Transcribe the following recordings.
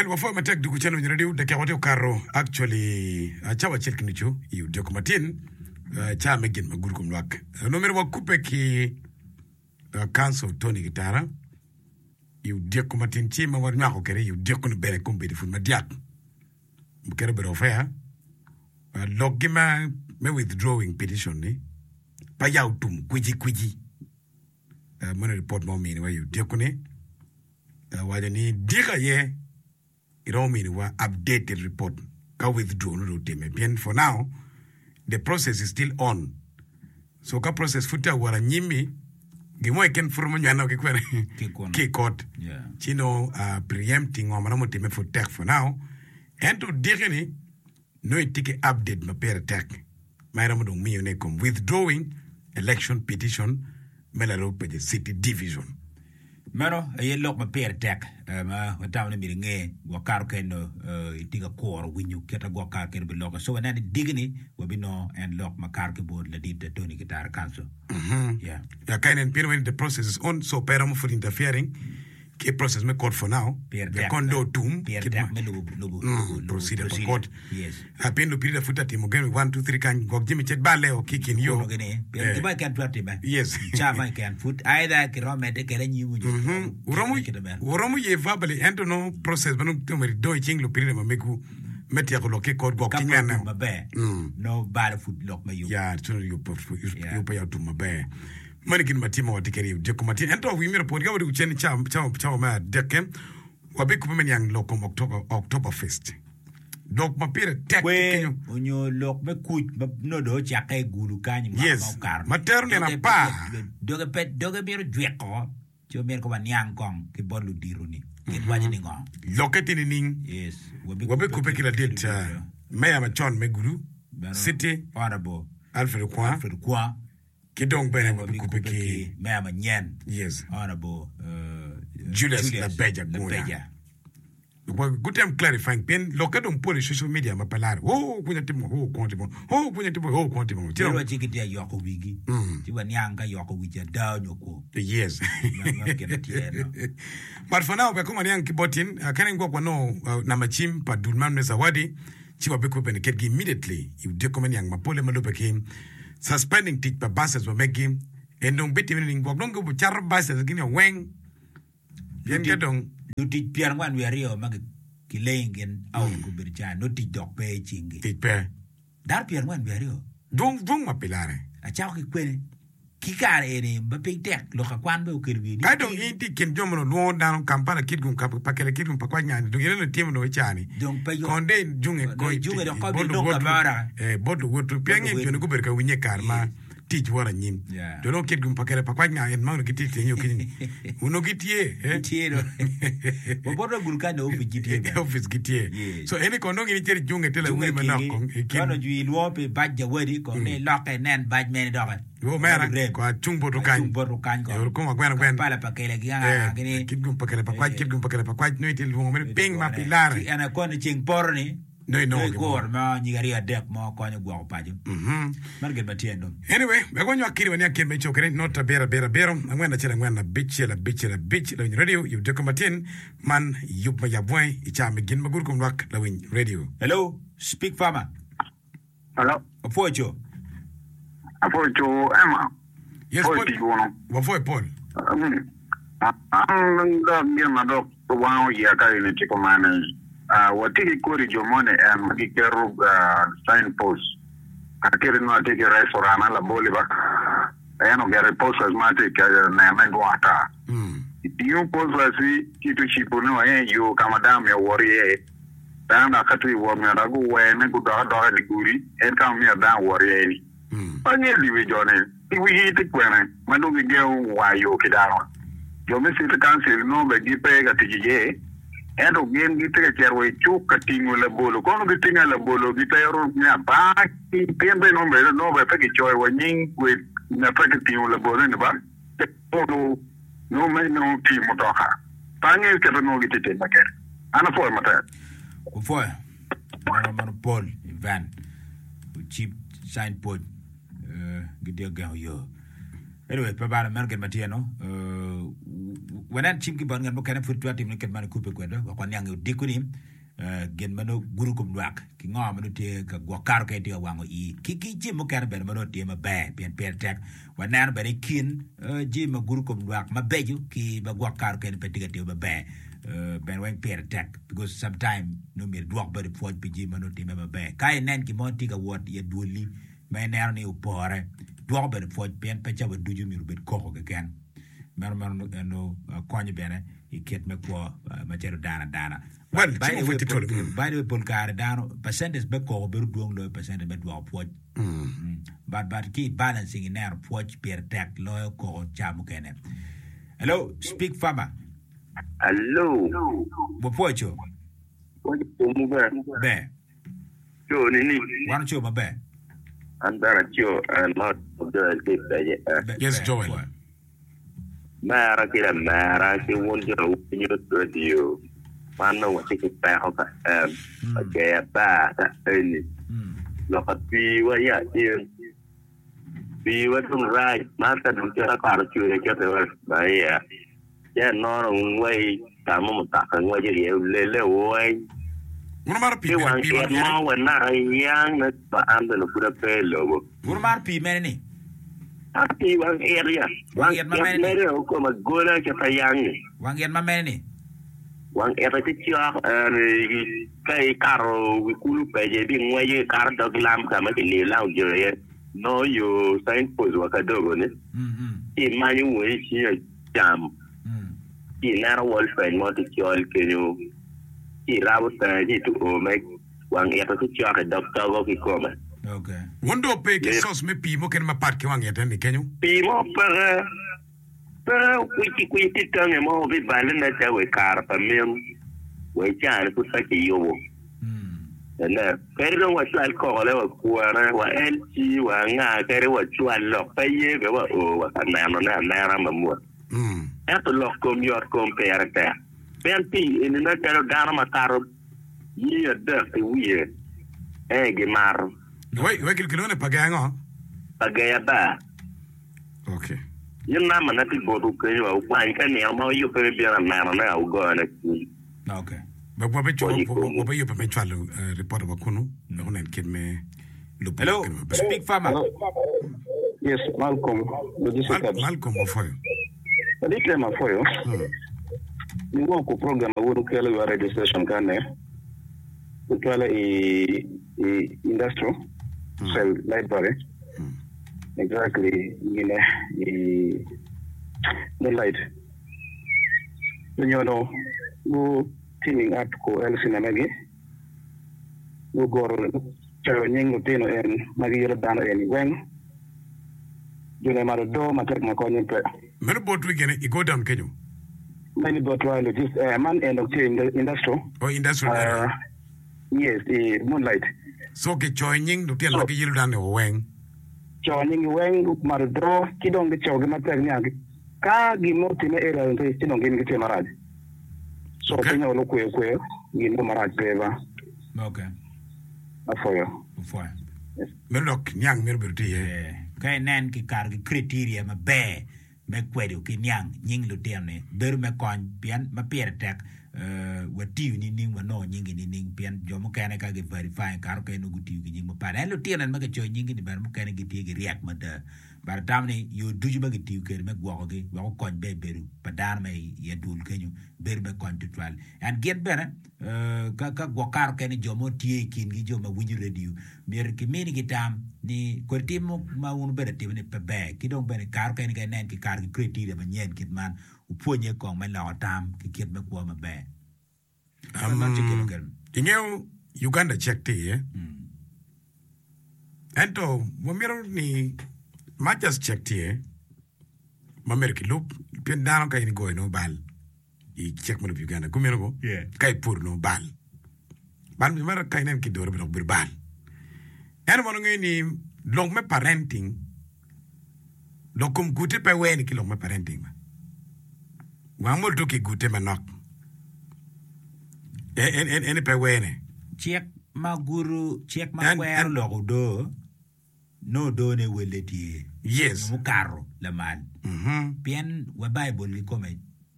wafo matek du kuchano radio de kawote karo actually chawa chilkinicho yu de komatin cha megin magul kum lak numero wa kupe ki council Tony Gitara yu de komatin chi ma war nyako kere yu de kun bere kum be fun madiak kere bere ofea logima me withdrawing petition ni pa yautum kuji mana report mo mi ni wa yu de kune wajani diga ye it all mean wa updated report ka withdraw no team bien for now the process is still on so ka process futa wara nyimi gimo ken formo nyana ke kwere ke court chino preempting o manamo team for tech for now and to digini no itike update ma per tech mayra mo dong mi ne kom withdrawing election petition melaro pe the city division. Mano, a lock my pair attack. What down in me, Wakar can dig a core when you get a Wakar can be locked. So, and then digging will be no and lock my car board, the deep the Tony Guitar Council. Yeah. The kind and period the process is on, so Param for interfering. Keep process me court for now. The condo tomb. Proceed for court. Yes. I been to period foot at him again. 1, 2, 3 can go Jimmy Chet Ballet or kicking you. Yes. Chama can foot either Kirometric and you. Uromu ye verbally and no process, but no do ching period mameku metia loke court go king no bad foot lock my you. Yeah, you pay out to my bear. Manikin matima watikeri de komati ento wi mi report ga wadi cheni cha ma dekem wa be kuma yang lokom October fest donc ma pire tek kenyo onyo lok me kuj no do cha kai gulu kanyi ma materne na pa doge biro dweko cho mer ko nyang kong ki bolu diruni ki wani ni ngong loketi ni ning yes wa be kupe kila date meya ma chon me guru city honorable Alfred Kwa Kidong bene wa bikupeki Mama Nyen. Yes. Honorable Julius Labeja Guna. Good time clarifying pen lokadong poli social media mapalar. Oh kunya timo quantimo. Tiro chikitia yoko wigi. Tiwa nyanga yoko wigi down yoko. Yes. But for now we come on kibotin kanengwa kwa no na machim pa dulman mezawadi chiwa bikupeni ketgi immediately you dekomeni yang mapole malopeki suspending teach by buses were making and don't beat him in Guangdong go char buses again a wang. Yen gedong you teach Pierre one we are real mag killing in out Kubirchan, no teach dog pay chingy. Teach pair. That Pierre one we are real. Don't my pilare. A chalky queen. Kikar any but big deck look a quando could be. I don't eat it can jump on low down Kampala Kidgum Pakela Kidgum Paquan to get a team no chani. Don't pay your Conde Jung and go you a bottle wood to pay you to go back when you karma. Teach what I mean. Don't know Kidgum Pakela Paquan and Mount get it in your kitchen. Uno get ye, what a good kind of office get ye. So any condo get it young and tell a woman now. You won't be bad your wedding, lock and then bad man dog. Oh, man, kwa chumbo to kan. Yo kuma gwen. Pala pakela gianga gini. Kidgum pakela pakwaj no itil mo ping ma pilar. Ana kona ching porni. No. Go ma nyigaria dek mo kona gwa paju. Marget batiendo. Anyway, we going to akiri wanya kembe chokere not a bera. Ngwenda chela ngwenda bitch la radio you dekomatin man yup ma yabwe icha megin magur kum wak la win radio. Hello, speak farmer. Hello. Apojo. Emma. Yes, Paul. Wafoi Paul. I'm going to go 1 year in Chikomane. What did he call your money and he carry signpost? I carry not take a restaurant a la Bolivar. I don't get a post as much as name water. You post as we keep Chipuno, you come down your warrior. Down a country warm, I go away and go down the guri and come here down warrior. Only we Johnny. If we hit it when I don't get why you get down. Your Mr. Council no but you pay a TJ and again you take a care way choke a thing with a bolo. Come the thing a bolo, get a back in pain no by package joy when you with a packet team with a bolo in the back. No man no team motoha. Pangil can no get it in the care. And a format. Before Paul Van cheap signpost. Good deal, yo. Anyway, Pabara American Matiano, wanan chim ki ban ngan mo kana futwa tim ken man kupe kwedo ko nyang dikuni gen mano guru kum duak ki ngo mano te ka go kar ke te wango I ki ji mo kan ben mano te ma ba bien per tek wanan bari kin ji ma guru kum duak ma beju ki ba go kar ke pe te ba ba ben wen per tek because sometime no mir duak bari foj bi ji mano te ma ba kai nen ki mo ti ga wot ye duli me ner ni upore duak bari foj bien pe cha ba duju mi rubet ko ke ken mer no konye bene iket me ko ma chero dana Well, by the Chimo way pol kare dano percentage be ko be duong lo percentage be duong poj but keep balancing in there poj per tek lo ko chamu kene. Hello, speak farmer. Hello. Bo pocho be Cho ni wan cho ma be andara cho not the Yes, Joel. Mara kira mara ki wonjo upinyo radio. Mano wa tiki pa hoka okay ba ta ni. Lo ka pi wa ya pi wa tung rai ma ta dum kira ka ro chu ke te wa ba ya. Ya no ro wai ta mo ta kan wa je le wai. Uno mar pi Ki wan ke ma wa na yang na ba ando no pura pelo. ur mar pi meni Tapi wang area. Wang area ko magona sa tayang. wang yen ma meni Wang area ti chia kai karo kulu peje bi ngwaye kar dog lam kama ti le law je no you sign pose wa ka dogo ne. Ti mani we chi jam. Ti na wol fen mo ti chol kenyo. Ti rawo ta ji tu o me wang area ti chia ka dog go ki koma. okay Wondo pe ke sos me pi mo ken ma pat ke wangeta ni kenyu. Pimo para kuiti tange mo vi balena ta we kar pa mem we chan ku sa ki yo na pero wa chal ko le wa kuara wa LG wa nga kere wa chal lo pa ye be wa o wa na no na ra mamu eto lo kom yor kom per ta penti in na tero dana makaro yi da ti wi ge mar Wai kilone pagango. pagaya ba Okay. yin na mana ti bodu ke yo kwa nka ne ma yo pe bi na na o go na ki okay Ba be cho ba yo pe chalo report ba kunu. No nen ken me lu. hello speak farmer Yes, Malcolm. Malcolm mo foyo. Dite ma foyo. Ni wo ko program wo kele wa registration kane. Utwala industrial cell library. Exactly, the light. When you know, go teaming up ko El Sinamagi, go go Charoning Utino and Magia Dano and Wang. You know, Marado, Matak Maconian. Many boat we can go down kenyu. Many boat just man and industrial. Oh, industrial. Yes, the moonlight. So ke joining do ke laki yiru dan weng. Joining weng Marado, Kidong the Chog Matag. Ka gimoti na era nte tinong gin gite marad. So kanya ulo kwe gin mo marad peva. okay Afoyo. foi Melok nyang mer berti ye. kai nen ki kar ki criteria ma be me kwedo ki nyang nying lu terne ber me kon pian ma pier tek wati ni ning wa no nying ni ning pian jo mo kana ka ge verify kar ka no guti ki nying mo pa en lu terne ma ke cho nying ni ber mo kana gi ti gi riak ma da bar tamni yo duju ma gi ti ke me gwo ge wa ko be beru pa dar me ye dul kenyu ber me kon tutwal and get bene ka gwo kar ka ni jo mo ti kin gi jo ma winyu radio mer ki mini ki tam ni ko timo ma un bere timo ni pebe ki dong bere kar ka ni ga nen ki kar ki kreti ma nyen kit man u ponye ko ma la tam ki kit me ko ma be Ingeo Uganda check ti ye. Ento momero ni majas check ti ye. Mamer ki lup pien dano ka ni go no bal. I check mo Uganda kumero go. Yeah. Kai pur no bal. Ban mi mara kai nen ki doro bi no bal. En mo ni long me parenting. Lo kum gute pe wen ki long me parenting ma. Wa mo to ki gute manok. En pe wene. check ma guru check ma kwer lo do no do ne weleti Yes. mu karo la mal Mhm. pien wa bible li come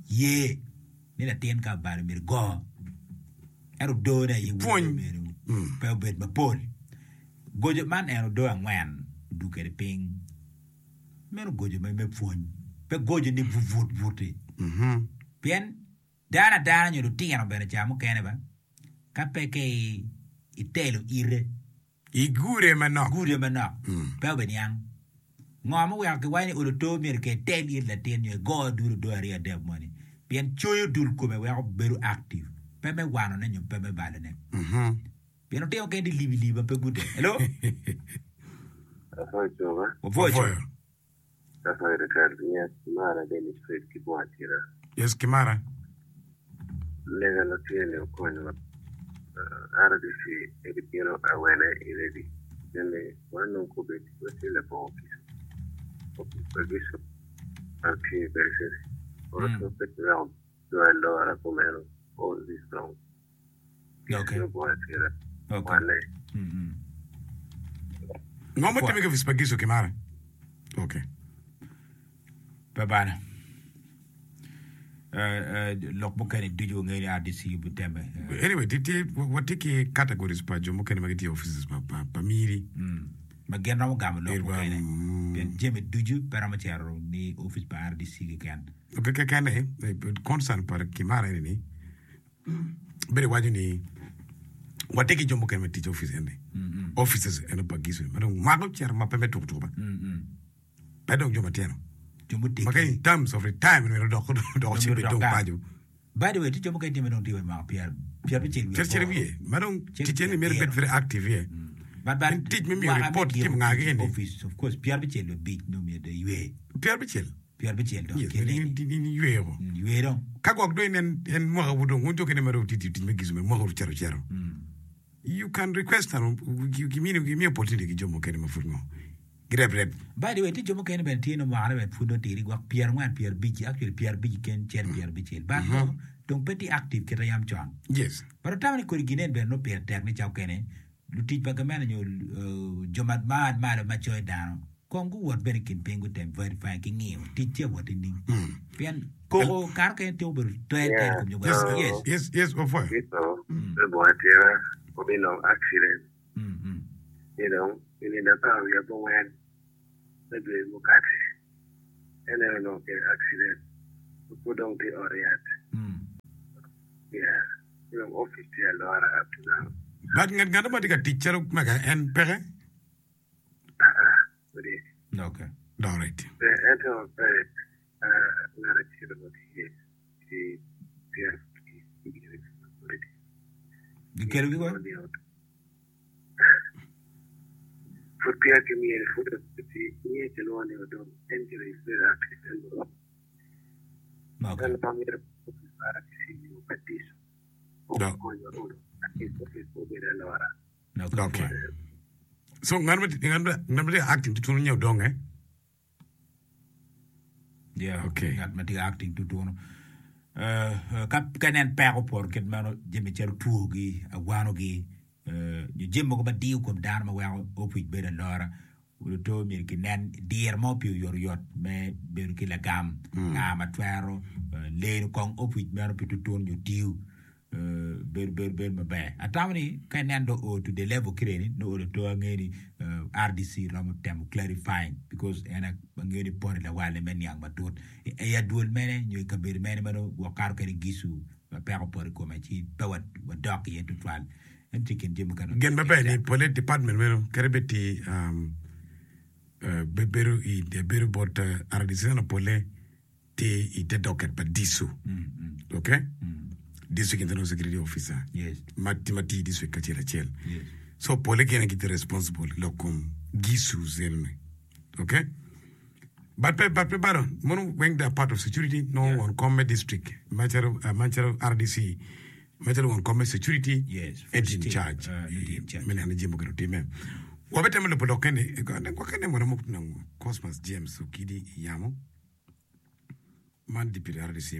ye ni la tien ka bar mir go ero do na ye Puony. pe bet ma pol gojo man ero do angwan du ke ping mero gojo me fuony pe gojo ni vuti bien dana nyodo tingano bene chamo kene ba ka pe ke itelo ire igure manok gure mana pe ben yang ngoma wa ke wani ulo to mir ke teli la tenyo go duro do area de money bien choyo dul ko me wa beru active pe me wano ne nyum pe me bale ne bien te o ke di libi pe gude hello Asoy choba. o voice Asoy Ricardo, yes, Mara Dennis Fred Kibwatira. yes Kimara Lega no tiene o coño. RDC, editino awene iredi. Nene, wano kubeti wasile po office. Pergiso, anche per essere. Ora sto aspettando, dove allora com'ero, all this long. okay Kibwatira. okay Wane. ngoma teme ke vispagiso Kimara okay pe bana lok mo kene dujo ngeni RDC bu tembe anyway titi what take categories pa jomo kene magiti offices pa miri ma genra mo gam lok mo Irba, kene bien jeme dujo parametiaro ni office pa RDC ke kan okay ke kane concern par Kimara ni bere waju ni what take jomo kene teach office ende offices ene pagiso madam mago cher ma peme tuk tuba pedong jomo tieno jomo te okay in terms of retirement we do chibe do dong ka. paju by the way ti jomo kene non diwe ma Pierre be chen cher wie madam ticheni mere bet very active here but teach me report kim ngage ni office of course Pierre be chen le big no me de yue Pierre Bichel Pierre be chen do yes kene ni yuego yue don kagok do en mo wudo ngunjo kene maro titi me gizume mo chero you can request and give me opportunity ki jomo kene mafurno grep by the way ti jomo kene ben tino ma ara ben fudo tiri gwa Pierre ngwan Pierre biji actually Pierre biji ken chen Pierre biji but no donc petit active keta yam chon yes pero tamani ko ginen ben no Pierre tek ni chaw kene lu tij ba gamen nyo jomat ma choy dano kongu wot ben kin pengu tem verify ki ngiyo tij che wot ni pian ko kar ken to ber to en ko yes of what Ito, Kibwatira, we know accident. You know, in the power we are going maybe Mukati. And I don't know, accident. We put on the Orient. Yeah. You know, office here, Laura, up to now. but ngada ba diga teacher maga en pere But it, okay all right the enter of not a kid about here. Dikero gi ko? For Pierre que mi el futuro ni es el one o dos entre espera que se lo Okay. dan para mirar para que si yo petiso o No. coño uno aquí porque poder la hora okay so ngada acting to nyaw dong Yeah. Okay. Ngat mati acting tu tu no. Kap kanen pero por ket mano jemi cher tuogi agwano gi you jemmo ko badiu kom dar ma wa opuj be lora ulo to mi ki nen dier mo pi yor yot me be ki la gam na ma twero le ko opuj mero pi tu ton you diu ber ma be atawni kanen do o to the level kreni no o to ngeni RDC ram tem clarifying because ena ngeni por la wale men yang matut e ya duol mene nyoy kabir mene mano wakar kari gisu pero por ko ma ci tawat wa dok ye to twal en tiken jëm kan gen ba ni police department mero kerebeti beberu I de beru bot ardisena pole te ite docket pa disu okay district internal security officer yes mati district kachira chel yes so pole kena kite responsible lokum gisu zelme okay but baron mono when they are part of security no one come district manchero RDC manchero one come security yes and in charge men ana jimbo garo team wabete mo lepo lokene ko kene mo mo Cosmos James Okidi yamo man di RDC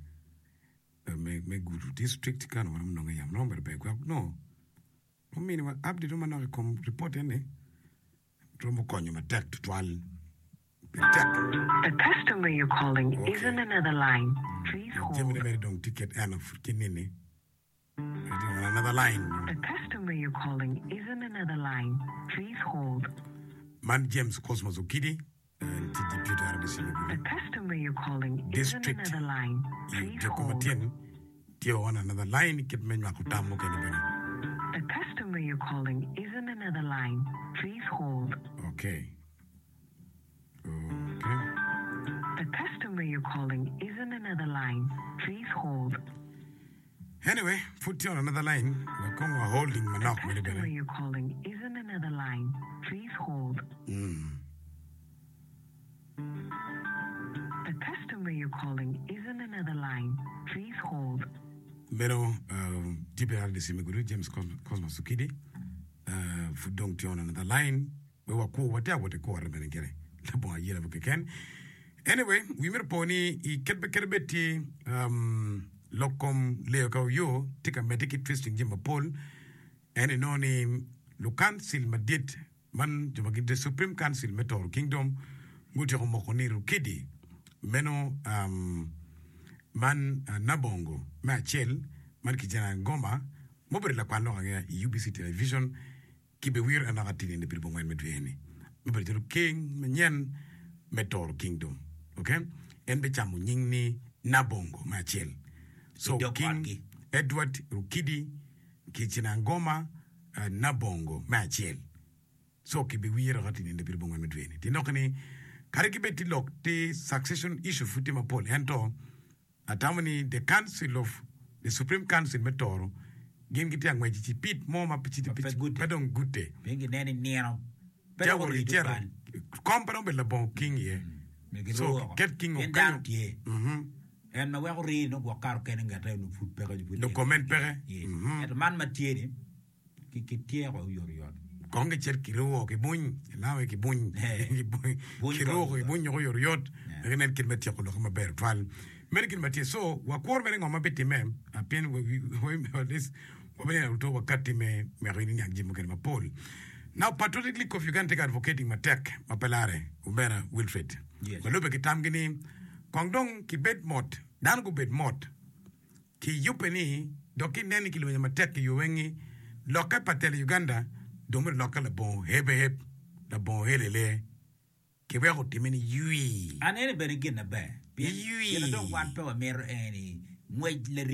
me guru district kan mo no yam no be ko no o mini wa abdi do man ko report ene romo konyo ma tek twal The customer you're calling is on another line. Please hold. Jimmy made don't ticket and of kinini. Another line. The customer you're calling is on another line. Please hold. Man James Cosmos Okidi and Deputy The customer you're calling is on District. another line. Please You hold. Tio on another line, get me Makutamu Kenny. The customer you're calling is on another line. Please hold. Okay. The customer you're calling is on another line. Please hold. Anyway, put you on another line. We're holding The Manok customer you're calling is on another line. Please hold. The customer you're calling is on another line. Please hold. Mero Dibera de Simiguru, James Cosmos Okidi. Fudong Tion on another line. We were cool, whatever the core of the boy, you can. Anyway, we were pony, he kept Kerbeti, Locom Leoco, you take a medical twisting Jim Paul, and in only Lucan Madit, man, the Supreme Council, Metor Kingdom, Mutero Mokoniru Kidi, Meno, man Nabongo, Machel, man Kijana Ngoma, Mobile Laquano, UBC Television, Kibewir and Nagatin in the people when Medveni. Mobile King, Menyan, Metor Kingdom. Okay? And Bechamu Yingni Nabongo, Machel. So King Edward Rukidi, Kijana Ngoma, Nabongo, Machel. So Kibewir Ratin in the people when Medveni. Tinokani, Karikibeti Lok, the succession issue Futima Paul, Ento. Atamani, the Council of the Supreme Council Metoro, Game Gitiang, when you pit more, Pedon Gute. Being in any near. Jawari Jera, Company with the Bon King here. So, get King of Down here. And my well read no car canning at no food peggy with no comment pere. At man material, Kikitia or your yard. Conga Cherkiro, Kibun, now a Kibun, Kiro, Kibun, your yacht, and then can material of my bear trial. American material. So, we're quartering on my betty mem, a pen with this, over to Katime, Marine and Jim Paul. Now, patriotically, if you can take advocating Matek, Mapelare, Ubera, Wilfred. Yes. But look at Tamgini, Kongdong, ki bed mot, Dango bed mot, ki yupeni, doki neni kilo Matek, Yuengi, Loka Patel Uganda, Domer Loka la bon, hebe heb, la bon helele, Kivero Timini Yui. And anybody getting a bear. Yui. You don't want to mirror any.